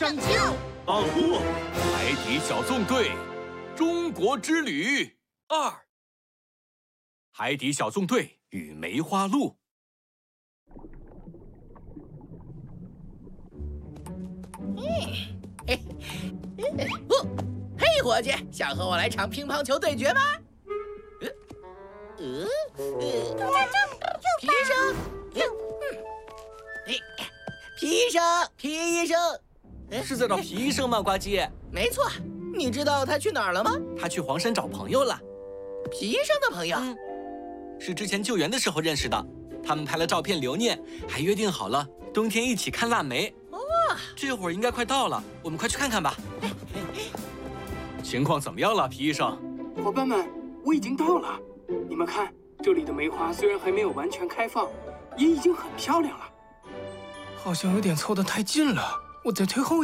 拯救！ 到货！海底小纵队，中国之旅2。海底小纵队与梅花鹿。 嘿，伙计，想和我来场乒乓球对决吗？皮医生，皮医生， 是在找皮医生吗？呱唧， 没错。你知道他去哪儿了吗？ 他去黄山找朋友了。 皮医生的朋友， 是之前救援的时候认识的。他们拍了照片留念，还约定好了冬天一起看腊梅。 哦， 这会儿应该快到了，我们快去看看吧。 情况怎么样了，皮医生？ 伙伴们，我已经到了。你们看，这里的梅花虽然还没有完全开放，也已经很漂亮了。 好像有点凑得太近了，我再退后一点。